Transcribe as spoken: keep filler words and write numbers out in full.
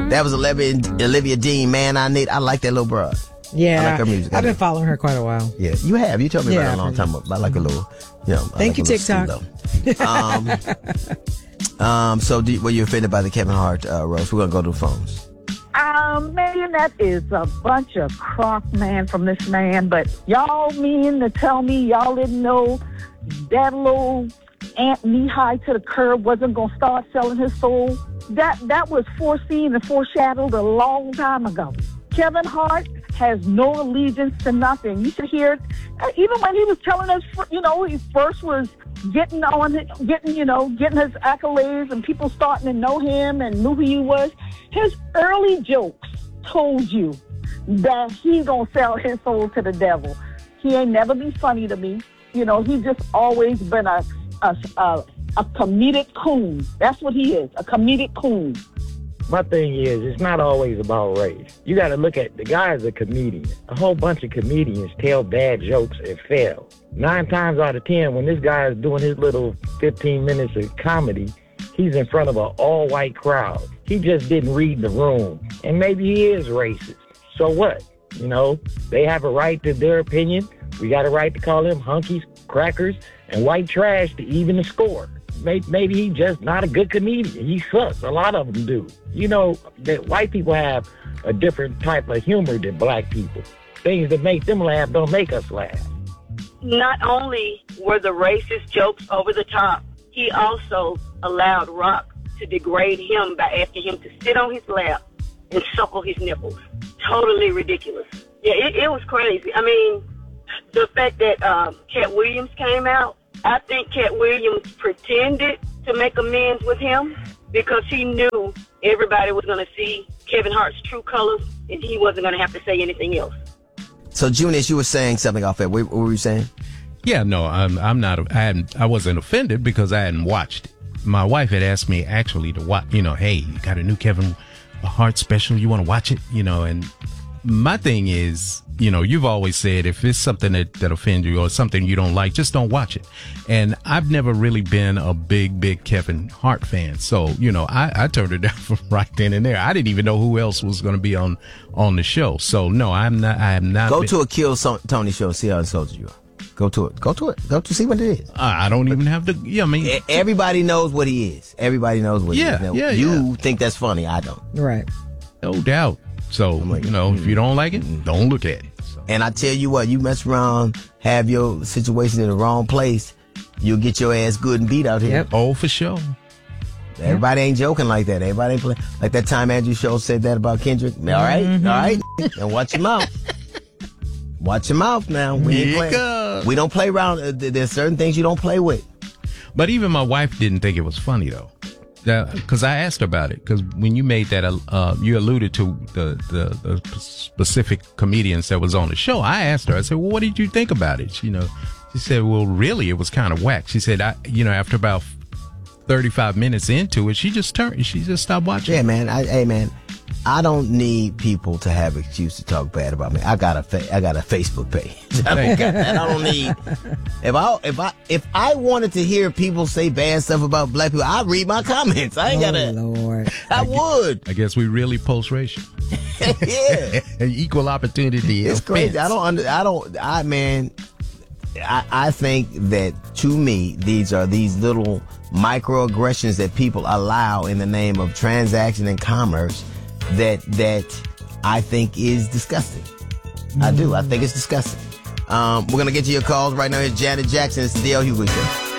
That was Olivia, Olivia Dean. Man, I need. I like that little broad. Yeah, I like her music. I've been following her quite a while. Yeah, you have. You told me Yeah, about it a long time ago. I like a little, you know. I Thank like you, a little TikTok. um, um, so, do, were you offended by the Kevin Hart uh, roast? We're gonna go to the phones. Um, man, that is a bunch of crock, man, from this man. But y'all mean to tell me y'all didn't know that little ant knee-high to the curb wasn't going to start selling his soul? That that was foreseen and foreshadowed a long time ago. Kevin Hart has no allegiance to nothing. You should hear it. Even when he was telling us, you know, he first was getting on, getting, you know, getting his accolades and people starting to know him and knew who he was. His early jokes told you that he's going to sell his soul to the devil. He ain't never been funny to me. You know, he's just always been a, a, a, a comedic coon. That's what he is, a comedic coon. My thing is, it's not always about race. You got to look at, the guy is a comedian. A whole bunch of comedians tell bad jokes and fail. Nine times out of ten, when this guy is doing his little fifteen minutes of comedy, he's in front of an all-white crowd. He just didn't read the room. And maybe he is racist. So what? You know, they have a right to their opinion. We got a right to call them hunkies, crackers, and white trash to even the score. Maybe he's just not a good comedian. He sucks. A lot of them do. You know, that white people have a different type of humor than black people. Things that make them laugh don't make us laugh. Not only were the racist jokes over the top, he also allowed Rock to degrade him by asking him to sit on his lap and suckle his nipples. Totally ridiculous. Yeah, it, it was crazy. I mean, the fact that um, Cat Williams came out, I think Cat Williams pretended to make amends with him because he knew everybody was going to see Kevin Hart's true colors and he wasn't going to have to say anything else. So, Junius, you were saying something off there. What, what were you saying? Yeah, no, I'm, I'm not. I hadn't. I wasn't offended because I hadn't watched it. My wife had asked me actually to watch. You know, hey, you got a new Kevin Hart special. You want to watch it? You know, and my thing is, you know, you've always said if it's something that, that offends you or something you don't like, just don't watch it. And I've never really been a big, big Kevin Hart fan. So, you know, I, I turned it down from right then and there. I didn't even know who else was going to be on, on the show. So, no, I'm not, I am not. Go been, to a Kill so- Tony show and see how insulted you are. Go to it. Go to it. Go to see what it is. I, I don't even have to, yeah, I mean. Everybody knows what he is. Everybody knows what yeah, he is. Now, yeah, you yeah. think that's funny. I don't. Right. No doubt. So, like, you know, mm-hmm. if you don't like it, mm-hmm. don't look at it. So. And I tell you what, you mess around, have your situation in the wrong place, you'll get your ass good and beat out here. Yep. Oh, for sure. Everybody ain't joking like that. Everybody ain't play like that time Andrew Schultz said that about Kendrick. All right, mm-hmm. all right, and watch your mouth. Watch your mouth now. We ain't play. We don't play around. There's certain things you don't play with. But even my wife didn't think it was funny though. Because I asked her about it. Because when you made that, uh, you alluded to the, the, the specific comedians that was on the show. I asked her, I said, well, what did you think about it? You know, she said, well, really, it was kind of whack. She said, I, you know, after about thirty-five minutes into it, she just turned, she just stopped watching. Yeah, man. I, hey, man, I don't need people to have an excuse to talk bad about me. I got a, fa- I got a Facebook page. I don't got that. I don't need. If I, if I, if I wanted to hear people say bad stuff about black people, I'd read my comments. I ain't oh, gotta. Lord. I, I would. Guess, I guess we really post racial. Yeah. Equal opportunity. It's offense. crazy. I don't under, I don't, I, man, I, I think that to me, these are these little microaggressions that people allow in the name of transaction and commerce that, that I think is disgusting. Mm. I do. I think it's disgusting. Um, we're going to get to your calls right now. Here's Janet Jackson. It's the D L Hughley Show.